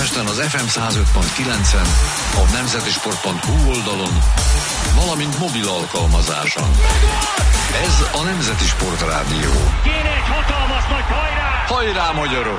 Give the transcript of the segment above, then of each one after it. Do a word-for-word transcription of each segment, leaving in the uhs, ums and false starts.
Budapesten az ef em száz öt pont kilencen, a nemzeti sport pont hu oldalon, valamint mobil alkalmazáson. Ez a Nemzeti Sportrádió. Kéne egy hatalmas nagy hajrá! Hajrá, magyarok!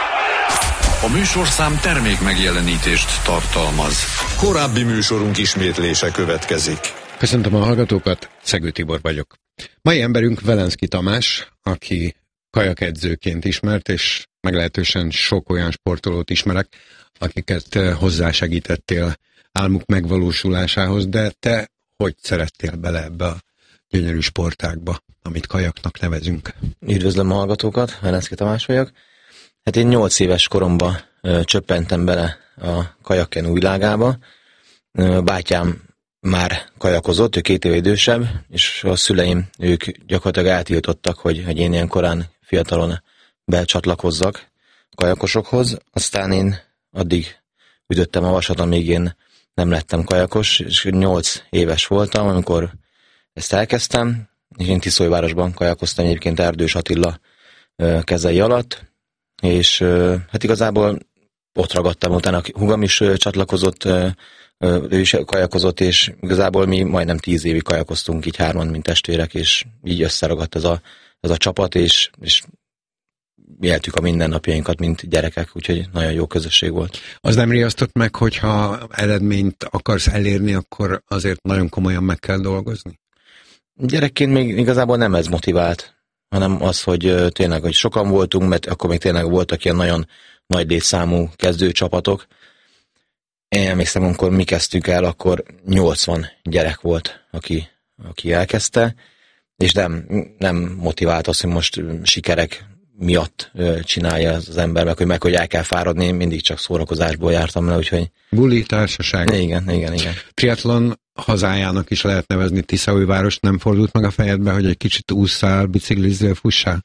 A műsorszám termék megjelenítést tartalmaz. Korábbi műsorunk ismétlése következik. Köszöntöm a hallgatókat, Szegő Tibor vagyok. Mai emberünk Velenszky Tamás, aki kajakedzőként ismert, és meglehetősen sok olyan sportolót ismerek, akiket hozzásegítettél álmuk megvalósulásához, de te hogy szerettél bele ebbe a gyönyörű sportágba, amit kajaknak nevezünk? Üdvözlöm a hallgatókat, Velenszky Tamás vagyok. Hát én nyolc éves koromban ö, csöppentem bele a kajakkenu világába. Ö, bátyám már kajakozott, ő két éve idősebb, és a szüleim, ők gyakorlatilag eltiltottak, hogy, hogy én ilyen korán fiatalon becsatlakozzak kajakosokhoz. Aztán én addig ütöttem a vasat, amíg én nem lettem kajakos, és nyolc éves voltam, amikor ezt elkezdtem, és én Tiszolyvárosban kajakoztam egyébként Erdős Attila kezei alatt, és hát igazából ott ragadtam, utána a húgam is csatlakozott, ő is kajakozott, és igazából mi majdnem tíz évig kajakoztunk így hárman, mint testvérek, és így összeragadt ez a, ez a csapat, és, és éltük a mindennapjainkat, mint gyerekek, úgyhogy nagyon jó közösség volt. Az nem riasztott meg, hogyha eredményt akarsz elérni, akkor azért nagyon komolyan meg kell dolgozni? Gyerekként még igazából nem ez motivált, hanem az, hogy tényleg, hogy sokan voltunk, mert akkor még tényleg voltak ilyen nagyon nagy létszámú kezdőcsapatok. Én emlékszem, amikor mi kezdtük el, akkor nyolcvan gyerek volt, aki, aki elkezdte, és nem, nem motivált az, hogy most sikerek miatt csinálja az ember, meg hogy, meg, hogy el kell fáradni, mindig csak szórakozásból jártam le, úgyhogy... Buli társaság. Igen, igen, igen. Triatlon hazájának is lehet nevezni Tiszaújváros, nem fordult meg a fejedbe, hogy egy kicsit ússzál, biciklizzél, fussál?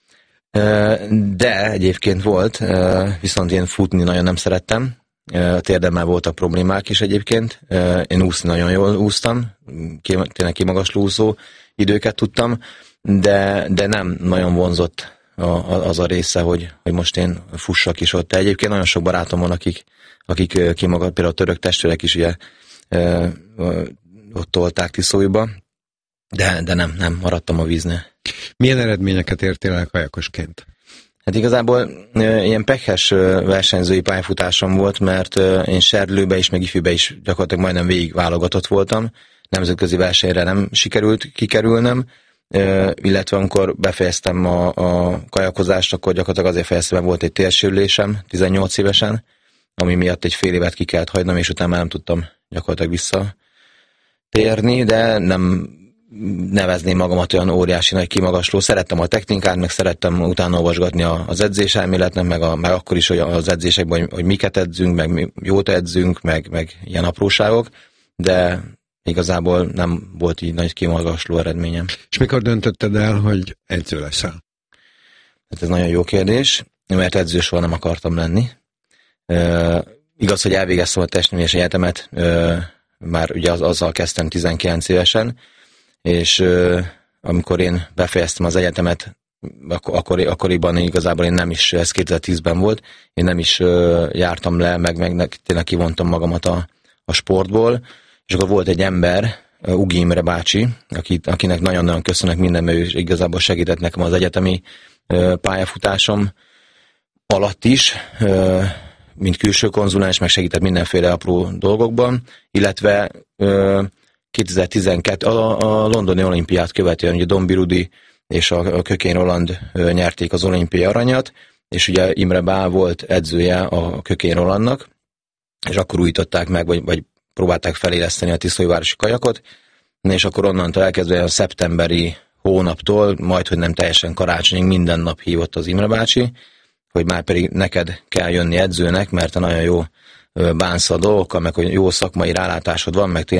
De egyébként volt, viszont én futni nagyon nem szerettem. A térdemmel voltak problémák is egyébként. Én úszni nagyon jól úsztam, tényleg kimagasló úszó időket tudtam, de, de nem nagyon vonzott az a része, hogy, hogy most én fussak is ott. De egyébként nagyon sok barátom van, akik, akik kimagadt, például a török testvérek is ugye ott tolták Tiszóiba, de, de nem, nem maradtam a víznél. Milyen eredményeket értél el kajakosként? Hát igazából ilyen pekhes versenyzői pályafutásom volt, mert én Serdlőbe is, meg ifjúbe is gyakorlatilag majdnem végig válogatott voltam. Nemzetközi versenyre nem sikerült kikerülnem, illetve amikor befejeztem a, a kajakozást, akkor gyakorlatilag azért fejeztem, mert volt egy térsérülésem tizennyolc évesen, ami miatt egy fél évet ki kellett hagynom, és utána már nem tudtam gyakorlatilag visszatérni, de nem nevezném magamat olyan óriási nagy kimagasló. Szerettem a technikát, meg szerettem utána olvasgatni az edzéselméletnek, meg, a, meg akkor is, hogy az edzésekben, hogy, hogy miket edzünk, meg jót edzünk, meg, meg ilyen apróságok, de igazából nem volt így nagy kimagasló eredményem. És mikor döntötted el, hogy edző leszel? Hát ez nagyon jó kérdés, mert edző soha nem akartam lenni. E, igaz, hogy elvégeztem a testnevelési egyetemet, e, már ugye az, azzal kezdtem tizenkilenc évesen, és uh, amikor én befejeztem az egyetemet, akkor, akkor, akkoriban igazából én nem is, ez kétezer-tízben volt, én nem is uh, jártam le, meg, meg tényleg kivontam magamat a, a sportból, és akkor volt egy ember, uh, Ugi Imre bácsi, akit, akinek nagyon-nagyon köszönök minden, mert ő igazából segített nekem az egyetemi uh, pályafutásom alatt is, uh, mint külső konzulens, meg segített mindenféle apró dolgokban, illetve uh, kétezer-tizenkettő, a, a londoni olimpiát követően ugye Dombi Rudi és a, a Kökény Roland ö, nyerték az olimpiai aranyat, és ugye Imre Bál volt edzője a Kökény Rolandnak, és akkor újították meg, vagy, vagy próbálták feléleszteni a Tiszaújvárosi kajakot, és akkor onnantól elkezdve a szeptemberi hónaptól, majd hogy nem teljesen karácsonyig minden nap hívott az Imre bácsi, hogy már pedig neked kell jönni edzőnek, mert a nagyon jó bánsz a dolgokkal, meg hogy jó szakmai rálátásod van, meg